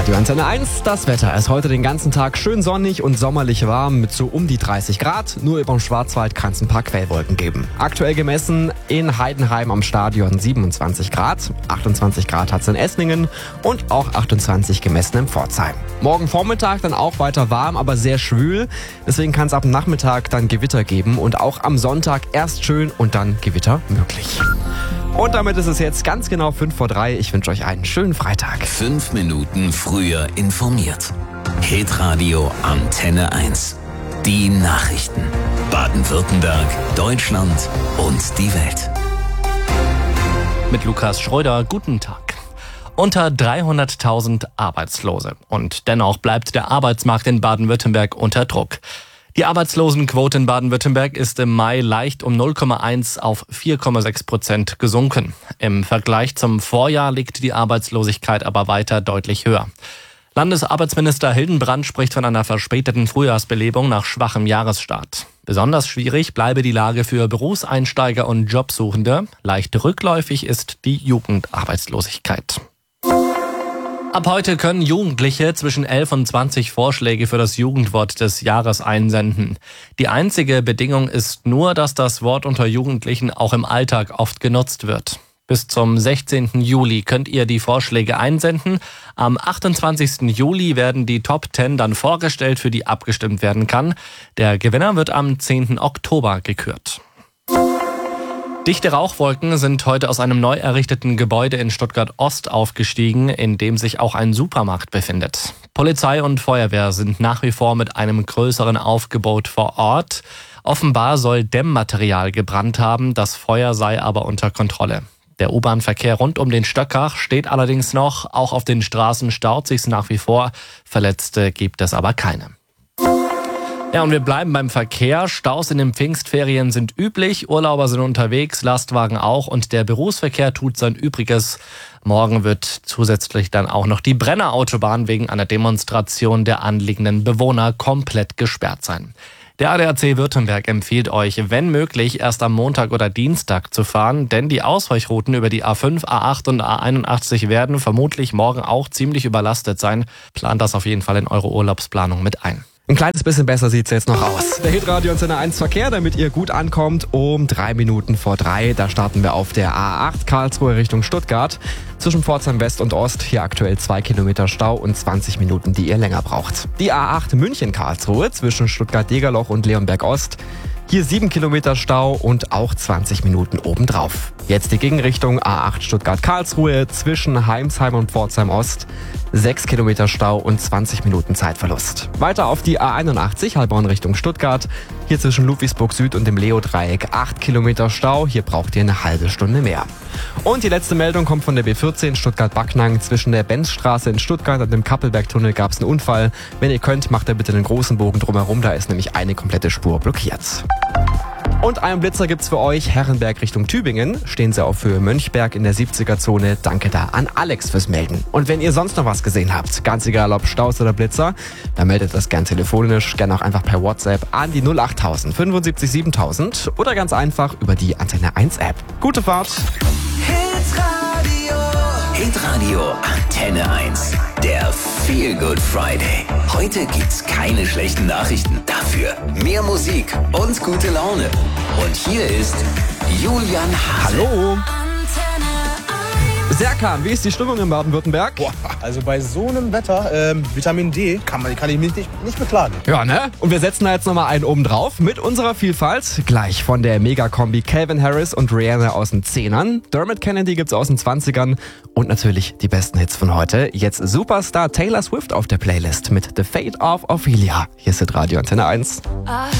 Radio Antenne 1, das Wetter ist heute den ganzen Tag schön sonnig und sommerlich warm mit so um die 30 Grad. Nur über dem Schwarzwald kann es ein paar Quellwolken geben. Aktuell gemessen in Heidenheim am Stadion 27 Grad. 28 Grad hat es in Esslingen und auch 28 gemessen in Pforzheim. Morgen Vormittag dann auch weiter warm, aber sehr schwül. Deswegen kann es ab Nachmittag dann Gewitter geben und auch am Sonntag erst schön und dann Gewitter möglich. Und damit ist es jetzt ganz genau 5:03. Ich wünsche euch einen schönen Freitag. 5 Minuten früher informiert. Hitradio Antenne 1. Die Nachrichten. Baden-Württemberg, Deutschland und die Welt. Mit Lukas Schröder, guten Tag. Unter 300.000 Arbeitslose. Und dennoch bleibt der Arbeitsmarkt in Baden-Württemberg unter Druck. Die Arbeitslosenquote in Baden-Württemberg ist im Mai leicht um 0,1 auf 4,6% gesunken. Im Vergleich zum Vorjahr liegt die Arbeitslosigkeit aber weiter deutlich höher. Landesarbeitsminister Hildenbrand spricht von einer verspäteten Frühjahrsbelebung nach schwachem Jahresstart. Besonders schwierig bleibe die Lage für Berufseinsteiger und Jobsuchende. Leicht rückläufig ist die Jugendarbeitslosigkeit. Ab heute können Jugendliche zwischen 11 und 20 Vorschläge für das Jugendwort des Jahres einsenden. Die einzige Bedingung ist nur, dass das Wort unter Jugendlichen auch im Alltag oft genutzt wird. Bis zum 16. Juli könnt ihr die Vorschläge einsenden. Am 28. Juli werden die Top 10 dann vorgestellt, für die abgestimmt werden kann. Der Gewinner wird am 10. Oktober gekürt. Dichte Rauchwolken sind heute aus einem neu errichteten Gebäude in Stuttgart-Ost aufgestiegen, in dem sich auch ein Supermarkt befindet. Polizei und Feuerwehr sind nach wie vor mit einem größeren Aufgebot vor Ort. Offenbar soll Dämmmaterial gebrannt haben, das Feuer sei aber unter Kontrolle. Der U-Bahn-Verkehr rund um den Stöckach steht allerdings noch. Auch auf den Straßen staut sich's nach wie vor. Verletzte gibt es aber keine. Ja, und wir bleiben beim Verkehr. Staus in den Pfingstferien sind üblich, Urlauber sind unterwegs, Lastwagen auch und der Berufsverkehr tut sein Übriges. Morgen wird zusätzlich dann auch noch die Brennerautobahn wegen einer Demonstration der anliegenden Bewohner komplett gesperrt sein. Der ADAC Württemberg empfiehlt euch, wenn möglich, erst am Montag oder Dienstag zu fahren, denn die Ausweichrouten über die A5, A8 und A81 werden vermutlich morgen auch ziemlich überlastet sein. Plant das auf jeden Fall in eure Urlaubsplanung mit ein. Ein kleines bisschen besser sieht's jetzt noch aus. Der Hitradio Antenne 1 Verkehr, damit ihr gut ankommt, um 3 Minuten vor 3. Da starten wir auf der A8 Karlsruhe Richtung Stuttgart. Zwischen Pforzheim West und Ost hier aktuell 2 Kilometer Stau und 20 Minuten, die ihr länger braucht. Die A8 München Karlsruhe zwischen Stuttgart-Degerloch und Leonberg Ost. Hier 7 Kilometer Stau und auch 20 Minuten obendrauf. Jetzt die Gegenrichtung A8 Stuttgart-Karlsruhe zwischen Heimsheim und Pforzheim Ost. 6 Kilometer Stau und 20 Minuten Zeitverlust. Weiter auf die A81 Heilbronn Richtung Stuttgart. Hier zwischen Ludwigsburg Süd und dem Leo-Dreieck 8 Kilometer Stau. Hier braucht ihr eine halbe Stunde mehr. Und die letzte Meldung kommt von der B14 Stuttgart-Backnang. Zwischen der Benzstraße in Stuttgart und dem Kappelbergtunnel gab es einen Unfall. Wenn ihr könnt, macht ihr bitte einen großen Bogen drumherum. Da ist nämlich eine komplette Spur blockiert. Und einen Blitzer gibt's für euch. Herrenberg Richtung Tübingen. Stehen sie auf Höhe Mönchberg in der 70er-Zone. Danke da an Alex fürs Melden. Und wenn ihr sonst noch was gesehen habt, ganz egal ob Staus oder Blitzer, dann meldet das gern telefonisch, gern auch einfach per WhatsApp an die 08000 75 7000 oder ganz einfach über die Antenne 1 App. Gute Fahrt! Hitradio Antenne 1. Der Feel Good Friday. Heute gibt's keine schlechten Nachrichten. Dafür mehr Musik und gute Laune. Und hier ist Julian Hase. Hallo! Serkan, wie ist die Stimmung in Baden-Württemberg? Boah, also bei so einem Wetter, Vitamin D, kann ich mich nicht beklagen. Ja, ne? Und wir setzen da jetzt nochmal einen oben drauf mit unserer Vielfalt. Gleich von der Megakombi Calvin Harris und Rihanna aus den 10ern. Dermot Kennedy gibt's aus den 20ern. Und natürlich die besten Hits von heute. Jetzt Superstar Taylor Swift auf der Playlist mit The Fate of Ophelia. Hier ist Radio Antenne 1.